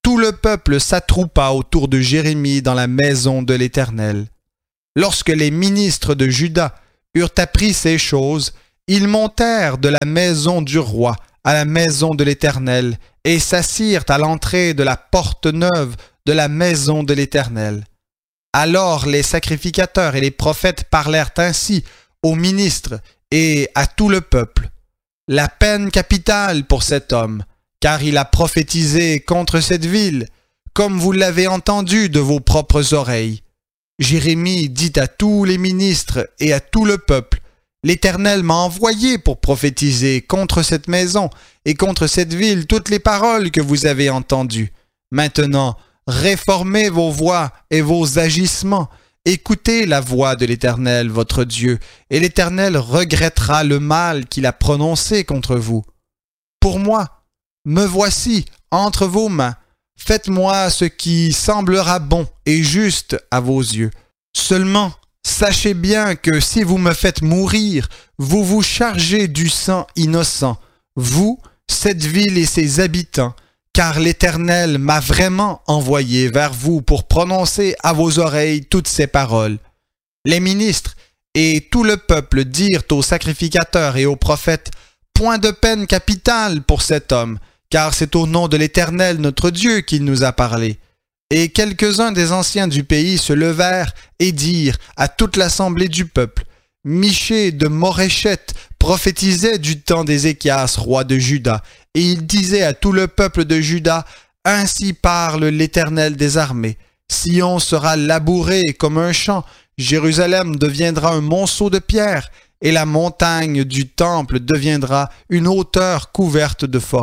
tout le peuple s'attroupa autour de Jérémie dans la maison de l'Éternel. Lorsque les ministres de Juda eurent appris ces choses, ils montèrent de la maison du roi à la maison de l'Éternel et s'assirent à l'entrée de la porte neuve de la maison de l'Éternel. Alors les sacrificateurs et les prophètes parlèrent ainsi aux ministres et à tout le peuple. La peine capitale pour cet homme, car il a prophétisé contre cette ville, comme vous l'avez entendu de vos propres oreilles. Jérémie dit à tous les ministres et à tout le peuple, « L'Éternel m'a envoyé pour prophétiser contre cette maison et contre cette ville toutes les paroles que vous avez entendues. Maintenant, réformez vos voies et vos agissements. Écoutez la voix de l'Éternel, votre Dieu, et l'Éternel regrettera le mal qu'il a prononcé contre vous. Pour moi, me voici entre vos mains. Faites-moi ce qui semblera bon et juste à vos yeux. Seulement, sachez bien que si vous me faites mourir, vous vous chargez du sang innocent, vous, cette ville et ses habitants, car l'Éternel m'a vraiment envoyé vers vous pour prononcer à vos oreilles toutes ces paroles. » Les ministres et tout le peuple dirent aux sacrificateurs et aux prophètes, « Point de peine capitale pour cet homme, car c'est au nom de l'Éternel notre Dieu qu'il nous a parlé. » Et quelques-uns des anciens du pays se levèrent et dirent à toute l'assemblée du peuple, « Michée de Moréchette prophétisait du temps d'Ézéchias, roi de Juda, et il disait à tout le peuple de Juda, « Ainsi parle l'Éternel des armées. Sion sera labouré comme un champ, Jérusalem deviendra un monceau de pierre, et la montagne du temple deviendra une hauteur couverte de forêts. »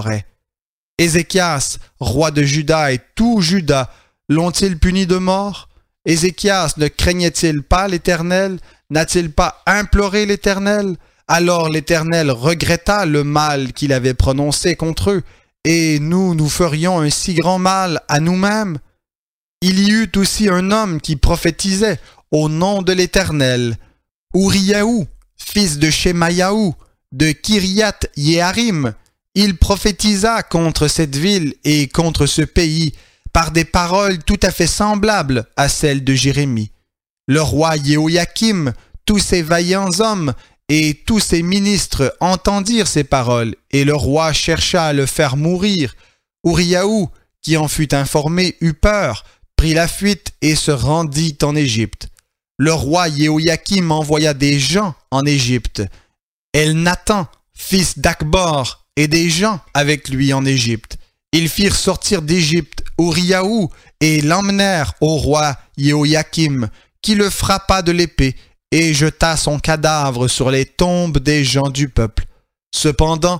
Ézéchias, roi de Juda, et tout Juda l'ont-ils puni de mort? Ézéchias ne craignait-il pas l'Éternel? N'a-t-il pas imploré l'Éternel? Alors l'Éternel regretta le mal qu'il avait prononcé contre eux, et nous, nous ferions un si grand mal à nous-mêmes. Il y eut aussi un homme qui prophétisait au nom de l'Éternel, Uriaou, fils de Shemayaou, de Kiriath Yearim. Il prophétisa contre cette ville et contre ce pays par des paroles tout à fait semblables à celles de Jérémie. Le roi Jéhoïakim, tous ses vaillants hommes et tous ses ministres entendirent ces paroles, et le roi chercha à le faire mourir. Uriaou, qui en fut informé, eut peur, prit la fuite et se rendit en Égypte. Le roi Jéhoïakim envoya des gens en Égypte. Elnathan, fils d'Akbor, et des gens avec lui en Égypte. Ils firent sortir d'Égypte Uriaou et l'emmenèrent au roi Jéhoïakim, qui le frappa de l'épée et jeta son cadavre sur les tombes des gens du peuple. Cependant,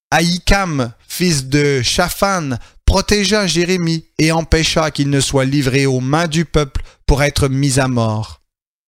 Ahikam, fils de Shaphan, protégea Jérémie et empêcha qu'il ne soit livré aux mains du peuple pour être mis à mort.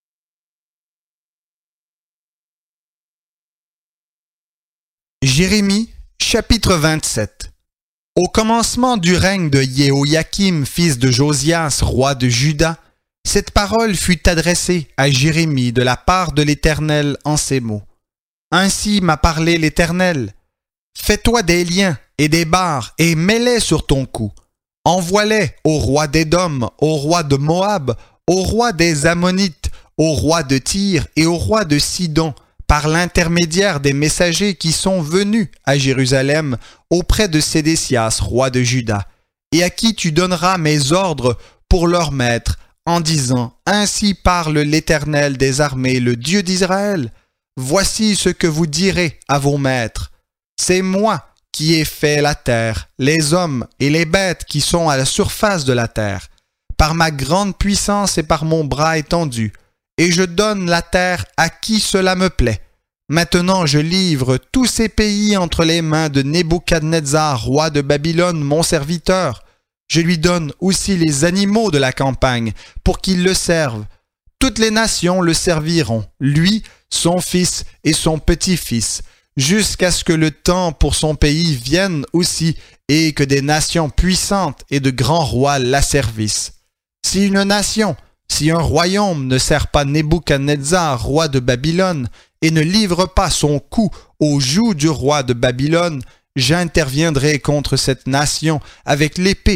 Jérémie, chapitre vingt-sept. Au commencement du règne de Jéhoïakim, fils de Josias, roi de Juda, cette parole fut adressée à Jérémie de la part de l'Éternel en ces mots. Ainsi m'a parlé l'Éternel. Fais-toi des liens et des barres et mets-les sur ton cou. Envoie-les au roi d'Édom, au roi de Moab, au roi des Ammonites, au roi de Tyr et au roi de Sidon, par l'intermédiaire des messagers qui sont venus à Jérusalem auprès de Sédécias, roi de Juda, et à qui tu donneras mes ordres pour leur maître, en disant « Ainsi parle l'Éternel des armées, le Dieu d'Israël. Voici ce que vous direz à vos maîtres. C'est moi qui ai fait la terre, les hommes et les bêtes qui sont à la surface de la terre, par ma grande puissance et par mon bras étendu, et je donne la terre à qui cela me plaît. Maintenant je livre tous ces pays entre les mains de Nebuchadnezzar, roi de Babylone, mon serviteur. Je lui donne aussi les animaux de la campagne, pour qu'ils le servent. Toutes les nations le serviront, lui, son fils et son petit-fils, jusqu'à ce que le temps pour son pays vienne aussi, et que des nations puissantes et de grands rois l'asservissent. Si une nation, si un royaume ne sert pas Nebuchadnezzar, roi de Babylone, et ne livre pas son cou au joug du roi de Babylone, j'interviendrai contre cette nation avec l'épée,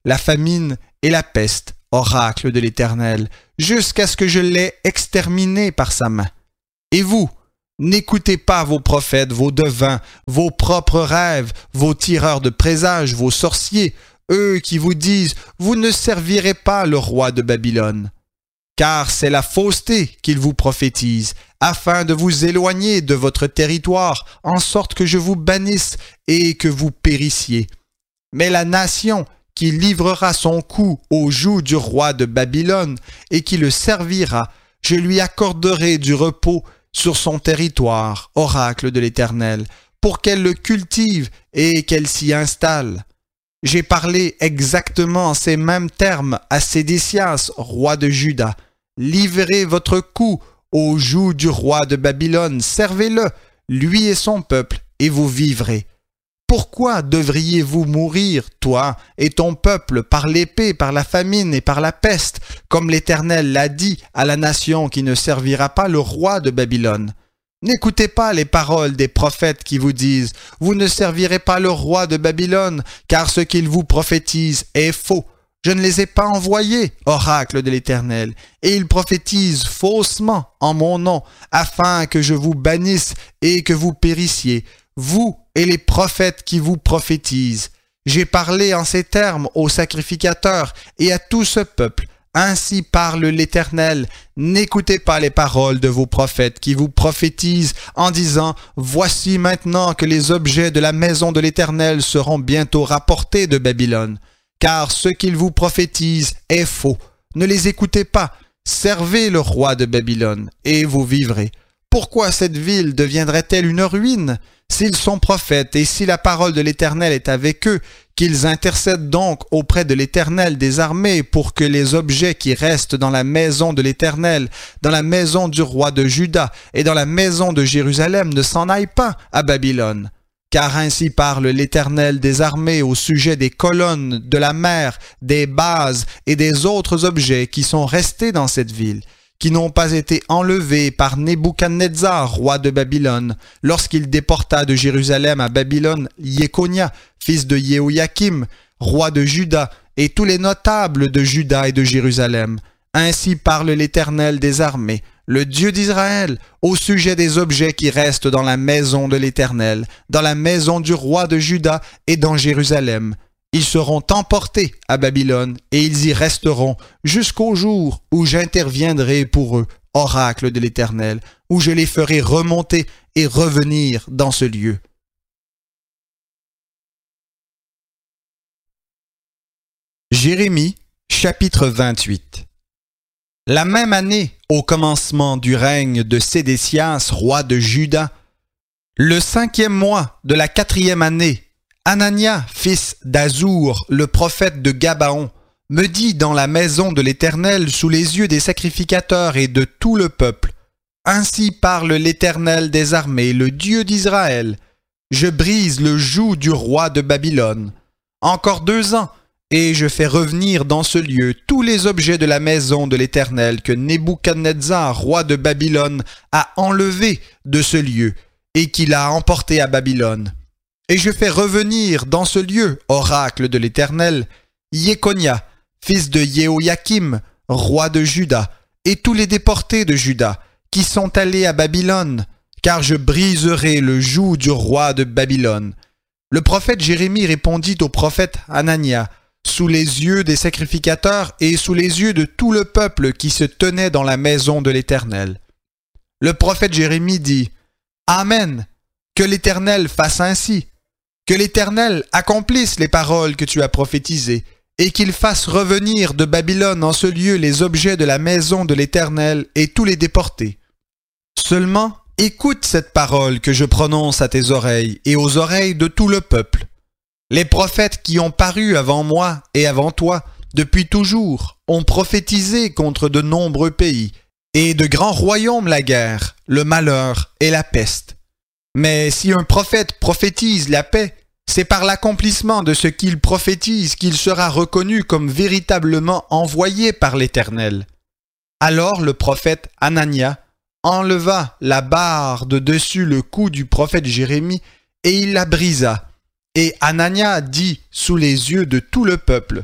la famine et la peste, oracle de l'Éternel, jusqu'à ce que je l'aie exterminé par sa main. Et vous, n'écoutez pas vos prophètes, vos devins, vos propres rêves, vos tireurs de présages, vos sorciers, eux qui vous disent « Vous ne servirez pas le roi de Babylone ». Car c'est la fausseté qu'ils vous prophétisent, afin de vous éloigner de votre territoire, en sorte que je vous bannisse et que vous périssiez. Mais la nation qui livrera son cou au joug du roi de Babylone et qui le servira, je lui accorderai du repos sur son territoire, oracle de l'Éternel, pour qu'elle le cultive et qu'elle s'y installe. J'ai parlé exactement en ces mêmes termes à Sédécias, roi de Juda. Livrez votre cou au joug du roi de Babylone, servez-le, lui et son peuple, et vous vivrez. Pourquoi devriez-vous mourir, toi et ton peuple, par l'épée, par la famine et par la peste, comme l'Éternel l'a dit à la nation qui ne servira pas le roi de Babylone? N'écoutez pas les paroles des prophètes qui vous disent « Vous ne servirez pas le roi de Babylone, car ce qu'ils vous prophétisent est faux. » Je ne les ai pas envoyés, oracle de l'Éternel, et ils prophétisent faussement en mon nom, afin que je vous bannisse et que vous périssiez, vous et les prophètes qui vous prophétisent. J'ai parlé en ces termes aux sacrificateurs et à tout ce peuple. Ainsi parle l'Éternel, n'écoutez pas les paroles de vos prophètes qui vous prophétisent en disant « Voici maintenant que les objets de la maison de l'Éternel seront bientôt rapportés de Babylone. » Car ce qu'ils vous prophétisent est faux. Ne les écoutez pas. Servez le roi de Babylone, et vous vivrez. Pourquoi cette ville deviendrait-elle une ruine? S'ils sont prophètes, et si la parole de l'Éternel est avec eux, qu'ils intercèdent donc auprès de l'Éternel des armées pour que les objets qui restent dans la maison de l'Éternel, dans la maison du roi de Juda et dans la maison de Jérusalem ne s'en aillent pas à Babylone. Car ainsi parle l'Éternel des armées au sujet des colonnes, de la mer, des bases et des autres objets qui sont restés dans cette ville, qui n'ont pas été enlevés par Nebuchadnezzar, roi de Babylone, lorsqu'il déporta de Jérusalem à Babylone Jéconia, fils de Jéhoïakim, roi de Juda, et tous les notables de Juda et de Jérusalem. Ainsi parle l'Éternel des armées, le Dieu d'Israël, au sujet des objets qui restent dans la maison de l'Éternel, dans la maison du roi de Juda et dans Jérusalem. Ils seront emportés à Babylone et ils y resteront jusqu'au jour où j'interviendrai pour eux, oracle de l'Éternel, où je les ferai remonter et revenir dans ce lieu. Jérémie, chapitre vingt-huit. La même année, au commencement du règne de Sédécias, roi de Juda, le cinquième mois de la quatrième année, Anania, fils d'Azur, le prophète de Gabaon, me dit dans la maison de l'Éternel sous les yeux des sacrificateurs et de tout le peuple, « Ainsi parle l'Éternel des armées, le Dieu d'Israël. Je brise le joug du roi de Babylone. Encore deux ans, et je fais revenir dans ce lieu tous les objets de la maison de l'Éternel que Nebuchadnezzar, roi de Babylone, a enlevés de ce lieu et qu'il a emportés à Babylone. Et je fais revenir dans ce lieu, oracle de l'Éternel, Jéconia, fils de Jéhoïakim, roi de Juda, et tous les déportés de Juda, qui sont allés à Babylone, car je briserai le joug du roi de Babylone. » Le prophète Jérémie répondit au prophète Anania, sous les yeux des sacrificateurs et sous les yeux de tout le peuple qui se tenait dans la maison de l'Éternel. Le prophète Jérémie dit, « Amen, que l'Éternel fasse ainsi, que l'Éternel accomplisse les paroles que tu as prophétisées, et qu'il fasse revenir de Babylone en ce lieu les objets de la maison de l'Éternel et tous les déportés. Seulement, écoute cette parole que je prononce à tes oreilles et aux oreilles de tout le peuple. Les prophètes qui ont paru avant moi et avant toi, depuis toujours, ont prophétisé contre de nombreux pays, et de grands royaumes la guerre, le malheur et la peste. Mais si un prophète prophétise la paix, c'est par l'accomplissement de ce qu'il prophétise qu'il sera reconnu comme véritablement envoyé par l'Éternel. » Alors le prophète Anania enleva la barre de dessus le cou du prophète Jérémie et il la brisa. Et Anania dit sous les yeux de tout le peuple,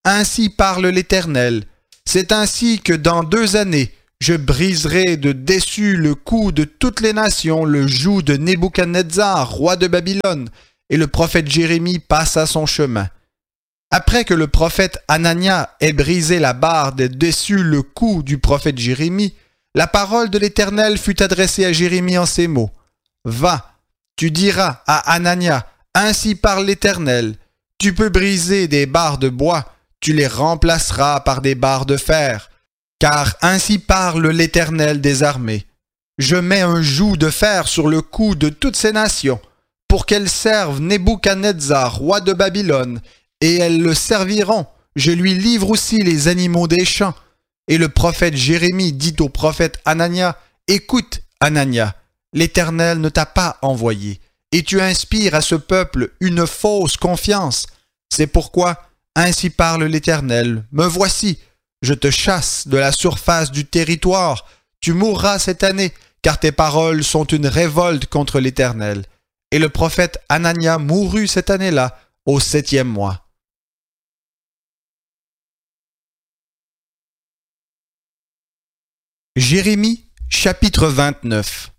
Ainsi parle l'Éternel. C'est ainsi que dans deux années, je briserai de dessus le cou de toutes les nations, le joug de Nebuchadnezzar, roi de Babylone, et le prophète Jérémie passa son chemin. Après que le prophète Anania ait brisé la barre de dessus le cou du prophète Jérémie, la parole de l'Éternel fut adressée à Jérémie en ces mots. « Va, tu diras à Anania, ainsi parle l'Éternel, tu peux briser des barres de bois, tu les remplaceras par des barres de fer, car ainsi parle l'Éternel des armées. Je mets un joug de fer sur le cou de toutes ces nations, pour qu'elles servent Nebuchadnezzar, roi de Babylone, et elles le serviront. Je lui livre aussi les animaux des champs. » Et le prophète Jérémie dit au prophète Anania, « Écoute, Anania, l'Éternel ne t'a pas envoyé, et tu inspires à ce peuple une fausse confiance. C'est pourquoi, ainsi parle l'Éternel, me voici, je te chasse de la surface du territoire, tu mourras cette année, car tes paroles sont une révolte contre l'Éternel. » Et le prophète Anania mourut cette année-là, au septième mois. Jérémie, chapitre vingt-neuf.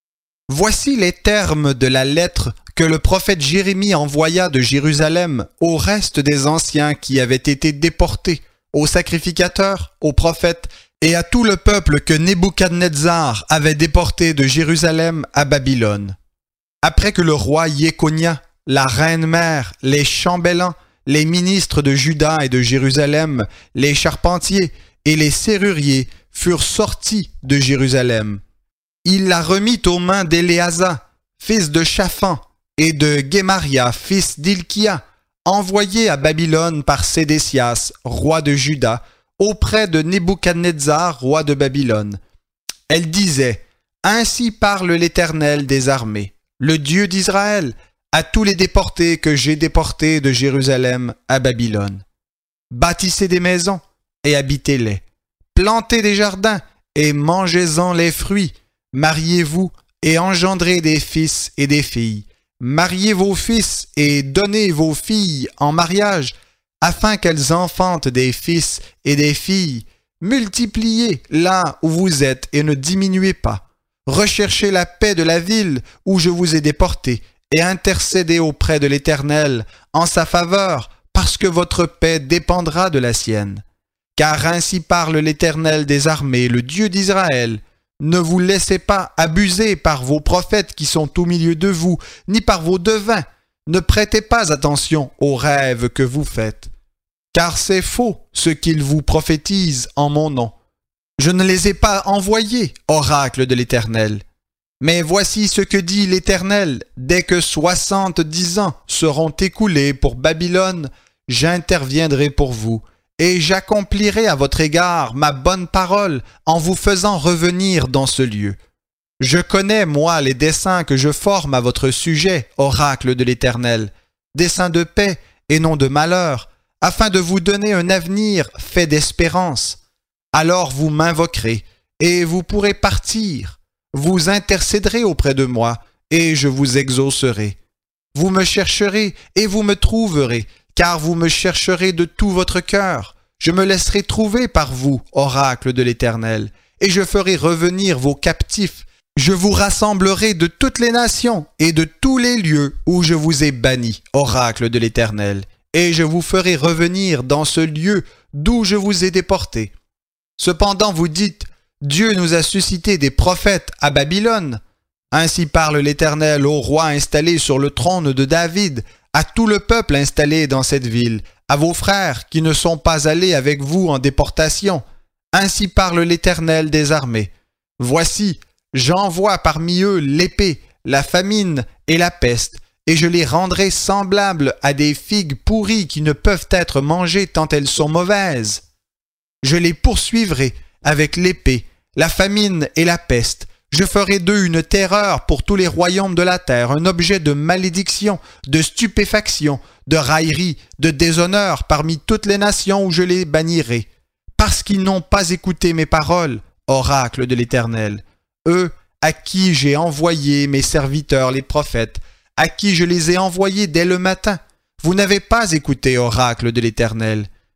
Voici les termes de la lettre que le prophète Jérémie envoya de Jérusalem au reste des anciens qui avaient été déportés, aux sacrificateurs, aux prophètes et à tout le peuple que Nebuchadnezzar avait déporté de Jérusalem à Babylone. Après que le roi Jéconia, la reine-mère, les chambellans, les ministres de Juda et de Jérusalem, les charpentiers et les serruriers furent sortis de Jérusalem, il la remit aux mains d'Éléasa, fils de Shaphan, et de Guémaria, fils d'Ilkia, envoyés à Babylone par Sédécias, roi de Juda, auprès de Nebuchadnezzar, roi de Babylone. Elle disait, « Ainsi parle l'Éternel des armées, le Dieu d'Israël, à tous les déportés que j'ai déportés de Jérusalem à Babylone. Bâtissez des maisons et habitez-les. Plantez des jardins et mangez-en les fruits. Mariez-vous et engendrez des fils et des filles. Mariez vos fils et donnez vos filles en mariage, afin qu'elles enfantent des fils et des filles. Multipliez là où vous êtes et ne diminuez pas. Recherchez la paix de la ville où je vous ai déportés et intercédez auprès de l'Éternel en sa faveur, parce que votre paix dépendra de la sienne. Car ainsi parle l'Éternel des armées, le Dieu d'Israël. Ne vous laissez pas abuser par vos prophètes qui sont au milieu de vous, ni par vos devins. Ne prêtez pas attention aux rêves que vous faites. Car c'est faux ce qu'ils vous prophétisent en mon nom. Je ne les ai pas envoyés, oracle de l'Éternel. Mais voici ce que dit l'Éternel, dès que soixante-dix ans seront écoulés pour Babylone, j'interviendrai pour vous, et j'accomplirai à votre égard ma bonne parole en vous faisant revenir dans ce lieu. Je connais, moi, les desseins que je forme à votre sujet, oracle de l'Éternel, desseins de paix et non de malheur, afin de vous donner un avenir fait d'espérance. Alors vous m'invoquerez, et vous pourrez partir. Vous intercéderez auprès de moi, et je vous exaucerai. Vous me chercherez, et vous me trouverez, car vous me chercherez de tout votre cœur. Je me laisserai trouver par vous, oracle de l'Éternel, et je ferai revenir vos captifs. Je vous rassemblerai de toutes les nations et de tous les lieux où je vous ai bannis, oracle de l'Éternel, et je vous ferai revenir dans ce lieu d'où je vous ai déportés. Cependant vous dites, Dieu nous a suscité des prophètes à Babylone. Ainsi parle l'Éternel au roi installé sur le trône de David, à tout le peuple installé dans cette ville, à vos frères qui ne sont pas allés avec vous en déportation. Ainsi parle l'Éternel des armées. Voici, j'envoie parmi eux l'épée, la famine et la peste, et je les rendrai semblables à des figues pourries qui ne peuvent être mangées tant elles sont mauvaises. Je les poursuivrai avec l'épée, la famine et la peste. Je ferai d'eux une terreur pour tous les royaumes de la terre, un objet de malédiction, de stupéfaction, de raillerie, de déshonneur parmi toutes les nations où je les bannirai, parce qu'ils n'ont pas écouté mes paroles, oracle de l'Éternel. Eux, à qui j'ai envoyé mes serviteurs les prophètes, à qui je les ai envoyés dès le matin. Vous n'avez pas écouté, oracle de l'Éternel.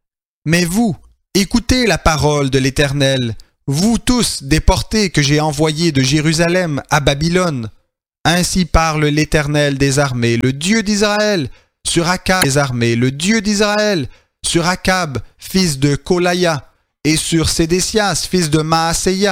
Mais vous, écoutez la parole de l'Éternel, vous tous déportés que j'ai envoyés de Jérusalem à Babylone. Ainsi parle l'Éternel des armées, le Dieu d'Israël, sur Akab des armées, le Dieu d'Israël, sur Akab, fils de Kolaya, et sur Sédécias, fils de Maaseia,